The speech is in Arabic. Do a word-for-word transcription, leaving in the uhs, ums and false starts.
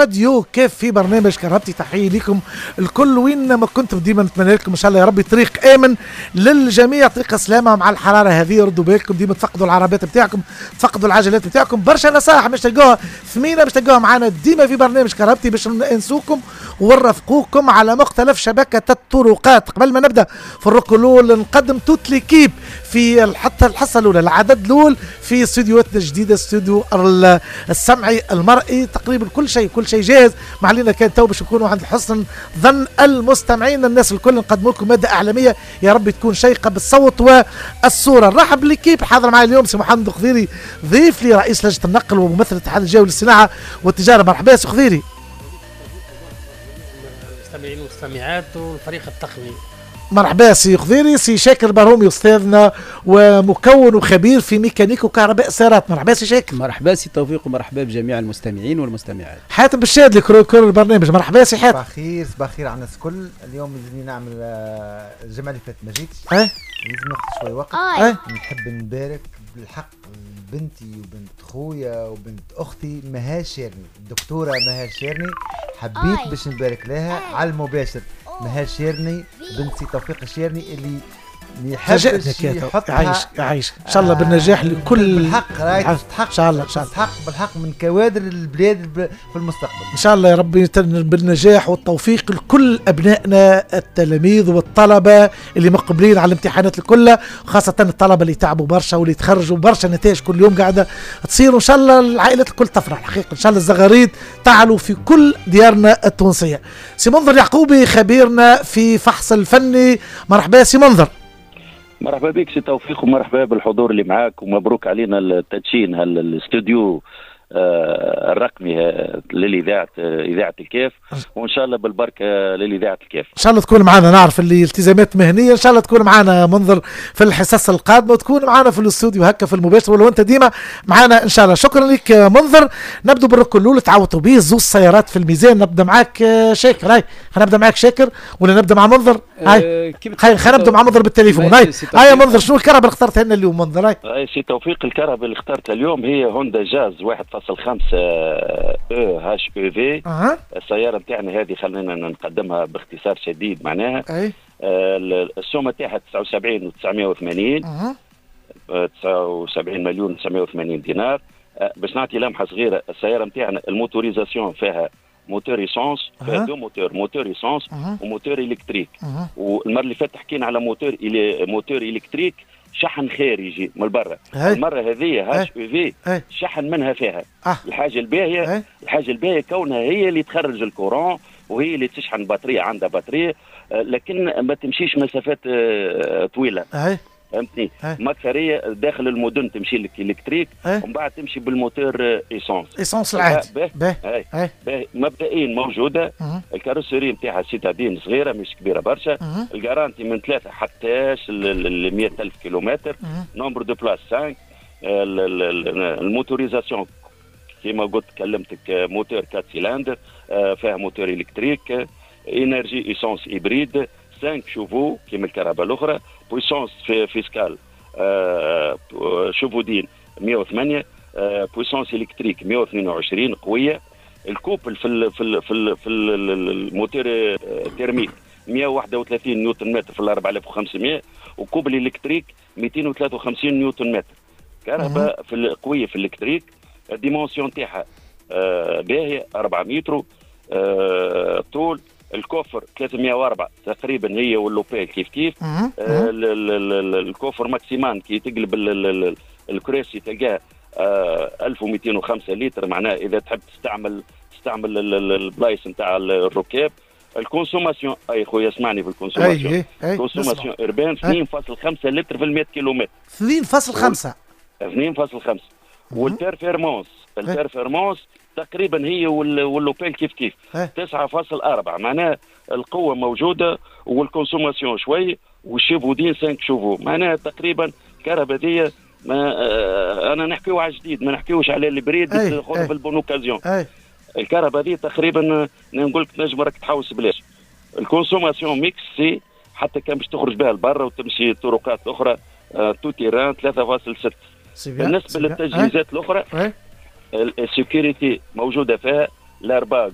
راديو كيف في برنامج كهربتي. تحية لكم الكل وين ما كنتم، ديما نتمنى لكم ان شاء الله يا ربي طريق امن للجميع، طريق سلامه مع الحراره هذه. ردوا بالكم ديما تفقدوا العربيات بتاعكم، تفقدوا العجلات بتاعكم. برشا نصائح باش تلقوها ثمينه باش تلقوها معنا ديما في برنامج كهربتي باش ننسوكم ونرافقوكم على مختلف شبكه الطرقات. قبل ما نبدا في الركن الاول نقدم توت ليكيب في حتى الحصه الاولى، العدد الاول في استديوهاتنا الجديده، استوديو السمعي المرئي. تقريبا كل شيء كل شيء جاهز. ما علينا كان تو باش نكونوا عند حسن ظن المستمعين. الناس الكل نقدم لكم ماده اعلاميه يا رب تكون شيقه بالصوت والصوره. نرحب بالكيب حاضر معي اليوم سي محمد خضيري ضيف لي رئيس لجنه النقل وممثل الاتحاد الجوي للصناعه والتجاره. مرحبا سي خضيري. المستمعين والمستمعات والفريق التقني. مرحبا سي خضيري. سي شاكر برهومي استاذنا ومكون وخبير في ميكانيك وكهرباء سيارات. مرحبا سي شاكر. مرحبا سي توفيق ومرحبا بجميع المستمعين والمستمعات. حاتم بالشاد لكل البرنامج. مرحبا سي حاتم. صباح الخير صباح الخير على الناس الكل. اليوم لازمني نعمل الجمعه اللي فاتت ما جيتش، اه لازم ناخذ شوي وقت. اه نحب نبارك بالحق بنتي وبنت خويا وبنت اختي مها شيرني، الدكتوره مها شيرني. حبيت باش نبارك لها على المباشر. مها شيرني بنت سي توفيق الشيرني اللي يحبش يحطها. يعيش يعيش ان شاء الله بالنجاح لكل بالحق. راهي تستحق ان شاء الله ان شاء الله تستحق بالحق من كوادر البلاد في المستقبل ان شاء الله يا ربي بالنجاح والتوفيق لكل ابنائنا التلاميذ والطلبه اللي مقبلين على الامتحانات الكل، خاصه الطلبه اللي تعبوا برشا واللي تخرجوا برشا نتائج كل يوم قاعده تصير. وان شاء الله العائلات الكل تفرح الحقيقه. ان شاء الله الزغاريد تعلو في كل ديارنا التونسيه. سي منذر يعقوبي خبيرنا في فحص الفني. مرحبا سي منذر. مرحبا بك سي توفيق ومرحبا بالحضور اللي معاك ومبروك علينا التدشين هالاستوديو آه الرقمي للإذاعة إذاعة الكيف، وإن شاء الله بالبركة للإذاعة الكيف. إن شاء الله تكون معنا. نعرف اللي التزامات مهنية، إن شاء الله تكون معنا منذر في الحصص القادمة وتكون معنا في الاستوديو هكا في المباشر، ولو أنت ديما معنا إن شاء الله. شكرا لك منذر. نبدأ بالركن الأول تعوضوا به زوج سيارات في الميزان. نبدأ معك شاكر. هاي خلينا نبدأ معك شاكر ولا نبدأ مع منذر؟ هاي خلينا نبدأ مع منذر بالتليفون. هاي هاي يا منذر شنو الكهرباء اللي اخترتها لنا اليوم منذر؟ هاي هاي سي توفيق الكهرباء اللي اخترتها اليوم هي هوندا جاز واحد فاصلة خمسة او هاش او في. أه. السياره نتاعنا هذه خلينا نقدمها باختصار شديد معناها. أي. آه السومه تاعها تسعة وسبعين وتسعمائة وثمانين. أه. آه تسعة وسبعين مليون وتسعمائة وثمانين دينار. آه باش نعطي لمحه صغيره، السياره نتاعنا الموتوريزاسيون فيها موتور ايسونس، فيها أه. دو موتور، موتور ايسونس أه. وموتور الكتريك. أه. والمره اللي فاتت حكينا على موتور إلي موتور الكتريك شحن خارجي من برا. المره هذه هاش او في شحن منها فيها. أه. الحاجه الباهيه الحاجه الباهيه كونها هي اللي تخرج الكورون وهي اللي تشحن بطاريه، عندها بطاريه لكن ما تمشيش مسافات طويله. أه. فهمتني؟ مكثريه داخل المدن تمشي لك الكتريك ومن بعد تمشي بالموتور ايسونس ايسونس العادي. باهي باهي مبدئيا موجوده. أه. الكاروسيري نتاعها سيتادين صغيره مش كبيره برشا. أه. الجارانتي من ثلاثه حتى ل مئة ألف كيلومتر. نومبر دو بلاس خمسة. الموتوريزاسيون كما قلت كلمتك موتور أربعة سيلندر، فيها موتور الكتريك، انرجي ايسونس هيبريد، خمسة شوفو كما الكهرباء الاخرى، بويسونس في فيسكال شوفو دين مئة وثمانية، بويسونس الكتريك مئة واثنين وعشرين قويه. الكوبل في ال في ال في, ال في الموتور تيرميك مئة وواحد وثلاثين نيوتن متر في ال أربعة آلاف وخمسمائة، وكوبل الكتريك مئتين وثلاثة وخمسين نيوتن متر. كهرباء في القويه في الالكتريك. الديمونسيون تاعها آه باهيه أربعة متر آه طول. الكوفر ثلاثمائة وأربعة تقريبا هي واللوبيل كيف كيف. آه الكوفر ماكسيمان كي تقلب الكراسي تلقاه آه ألف ومئتين وخمسة لتر، معناه اذا تحب تستعمل تستعمل البلايص نتاع الركاب. الكونسوماسيون اي خويا اسمعني في الكونسوماسيون. الكونسوماسيون اربان اثنين فاصلة خمسة لتر في المئة كيلومتر. اثنين فاصلة خمسة اثنين فاصلة خمسة. والبيرفيرمونس البيرفيرمونس تقريبا هي واللوبيل كيف كيف تسعة فاصلة أربعة، معناها القوه موجوده والكونسوماسيون شوي، والشيفو دين خمسة شوفو، معناها تقريبا الكهرباء دي ما آه انا نحكيو على جديد ما نحكيوش على البريد تاخذها في البون اوكازيون. الكهرباء دي تقريبا نقول لك نجم راك تحوس بلاش. الكونسوماسيون ميكس سي حتى كان باش تخرج بها لبرا وتمشي طرقات اخرى آه تو تيران ثلاثة فاصلة ستة. بالنسبه للتجهيزات الاخرى السيكوريتي موجوده فيها، الارباغ